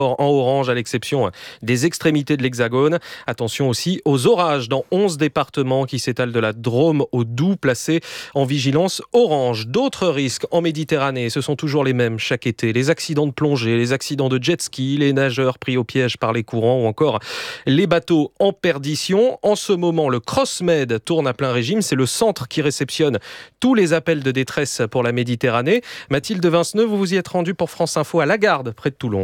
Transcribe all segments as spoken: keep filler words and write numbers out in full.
en orange à l'exception des extrémités de l'Hexagone. Attention aussi aux orages dans onze départements qui s'étalent de la Drôme au Doubs, placés en vigilance orange. D'autres risques en Méditerranée, ce sont toujours les mêmes chaque été. Les accidents de plongée, les accidents de jet ski, les nageurs pris au piège par les courants ou encore les bateaux en perdition. En ce moment, le CrossMed tourne à plein régime. C'est le centre qui réceptionne tous les appels de détresse pour la Méditerranée. Mathilde Vinceneux, vous vous y êtes rendue pour France Info à Lagarde, près de Toulon.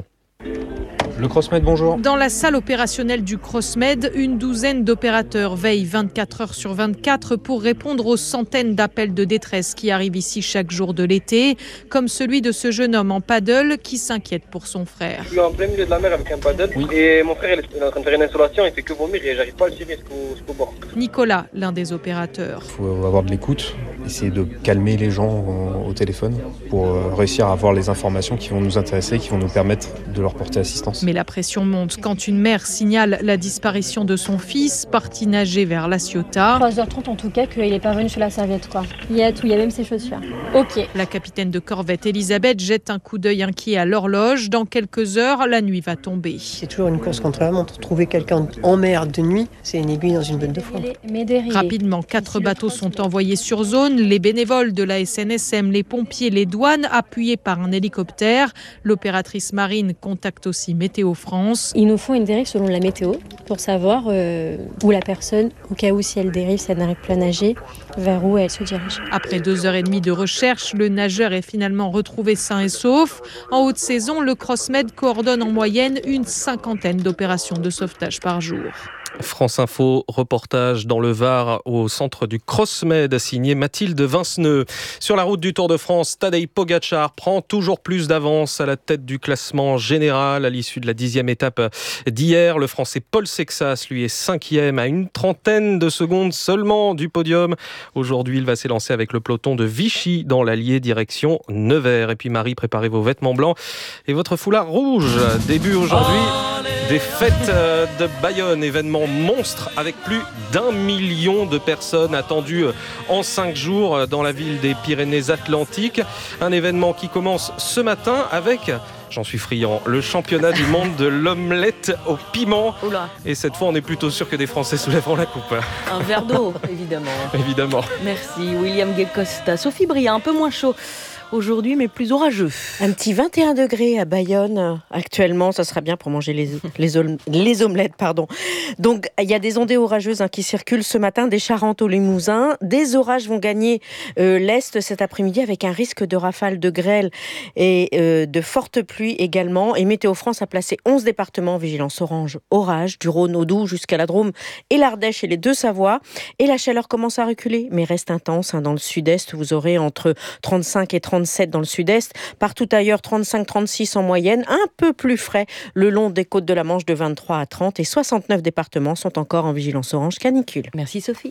Le CrossMed, bonjour. Dans la salle opérationnelle du CrossMed, une douzaine d'opérateurs veillent vingt-quatre heures sur vingt-quatre pour répondre aux centaines d'appels de détresse qui arrivent ici chaque jour de l'été, comme celui de ce jeune homme en paddle qui s'inquiète pour son frère. Je suis en plein milieu de la mer avec un paddle oui. et mon frère il est en train de faire une installation, il fait que vomir et j'arrive pas à le tirer jusqu'au, jusqu'au bord. Nicolas, l'un des opérateurs. Il faut avoir de l'écoute, essayer de calmer les gens au téléphone pour réussir à avoir les informations qui vont nous intéresser, qui vont nous permettre de leur porter assistance. Mais la pression monte quand une mère signale la disparition de son fils, parti nager vers La Ciotat. trois heures trente en tout cas, qu'il n'est pas revenu sur la serviette, quoi. Il y a tout, il y a même ses chaussures. Ok. La capitaine de corvette Elisabeth jette un coup d'œil inquiet à l'horloge. Dans quelques heures, la nuit va tomber. C'est toujours une course contre la montre. Trouver quelqu'un en mer de nuit, c'est une aiguille dans une botte de foin. Rapidement, quatre bateaux sont envoyés sur zone. Les bénévoles de la S N S M, les pompiers, les douanes, appuyés par un hélicoptère. L'opératrice marine contacte aussi Météo France. Ils nous font une dérive selon la météo pour savoir euh, où la personne, au cas où si elle dérive, si elle n'arrive plus à nager, vers où elle se dirige. Après deux heures et demie de recherche, le nageur est finalement retrouvé sain et sauf. En haute saison, le CrossMed coordonne en moyenne une cinquantaine d'opérations de sauvetage par jour. France Info, reportage dans le Var au centre du CrossMed, signé Mathilde Vinceneux. Sur la route du Tour de France, Tadej Pogačar prend toujours plus d'avance à la tête du classement général à l'issue de la dixième étape d'hier. Le Français Paul Sexas, lui, est cinquième à une trentaine de secondes seulement du podium. Aujourd'hui, il va s'élancer avec le peloton de Vichy dans l'Allier, direction Nevers. Et puis Marie, préparez vos vêtements blancs et votre foulard rouge. Début aujourd'hui des fêtes de Bayonne, événement monstre avec plus d'un million de personnes attendues en cinq jours dans la ville des Pyrénées-Atlantiques. Un événement qui commence ce matin avec, j'en suis friand, le championnat du monde de l'omelette au piment. Oula. Et cette fois, on est plutôt sûr que des Français soulèveront la coupe. Un verre d'eau, évidemment. Évidemment. Merci, William Guelcosta. Sophie Bria, un peu moins chaud aujourd'hui, mais plus orageux. Un petit vingt et un degrés à Bayonne actuellement, ça sera bien pour manger les, les, les omelettes. Pardon. Donc, il y a des ondées orageuses hein, qui circulent ce matin des Charentes au Limousin. Des orages vont gagner euh, l'Est cet après-midi avec un risque de rafales de grêle et euh, de fortes pluies également. Et Météo France a placé onze départements en vigilance orange orage, du Rhône au Doubs jusqu'à la Drôme et l'Ardèche et les Deux-Savoies. Et la chaleur commence à reculer, mais reste intense. Hein. Dans le sud-est, vous aurez entre trente-cinq et trente trente-sept dans le sud-est, partout ailleurs trente-cinq trente-six en moyenne, un peu plus frais le long des côtes de la Manche de vingt-trois à trente et soixante-neuf départements sont encore en vigilance orange canicule. Merci Sophie.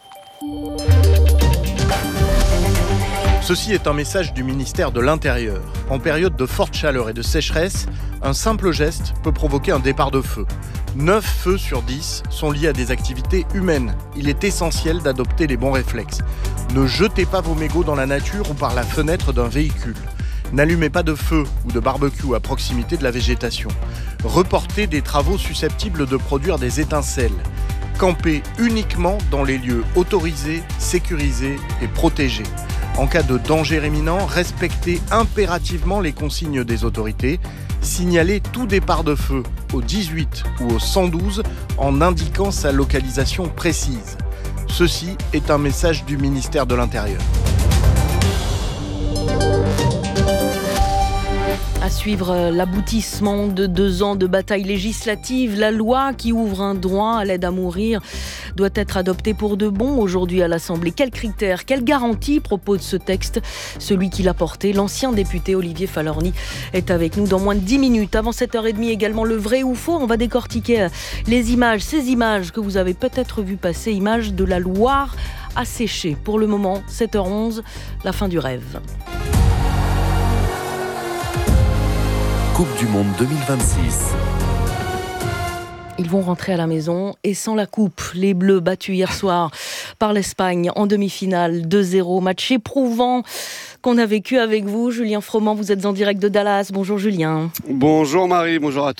Ceci est un message du ministère de l'Intérieur. En période de forte chaleur et de sécheresse, un simple geste peut provoquer un départ de feu. neuf feux sur dix sont liés à des activités humaines. Il est essentiel d'adopter les bons réflexes. Ne jetez pas vos mégots dans la nature ou par la fenêtre d'un véhicule. N'allumez pas de feu ou de barbecue à proximité de la végétation. Reportez des travaux susceptibles de produire des étincelles. Campez uniquement dans les lieux autorisés, sécurisés et protégés. En cas de danger imminent, respectez impérativement les consignes des autorités. Signalez tout départ de feu au dix-huit ou au cent douze en indiquant sa localisation précise. Ceci est un message du ministère de l'Intérieur. À suivre l'aboutissement de deux ans de bataille législative, la loi qui ouvre un droit à l'aide à mourir doit être adoptée pour de bon aujourd'hui à l'Assemblée. Quels critères, quelles garanties propose ce texte? Celui qui l'a porté, l'ancien député Olivier Falorni, est avec nous dans moins de dix minutes. Avant sept heures trente également, le vrai ou faux. On va décortiquer les images, ces images que vous avez peut-être vues passer, images de la Loire asséchée. Pour le moment, sept heures onze, la fin du rêve. Coupe du Monde deux mille vingt-six. Ils vont rentrer à la maison et sans la coupe. Les Bleus battus hier soir par l'Espagne en demi-finale deux zéro. Match éprouvant qu'on a vécu avec vous. Julien Froment, vous êtes en direct de Dallas. Bonjour Julien. Bonjour Marie, bonjour à tous.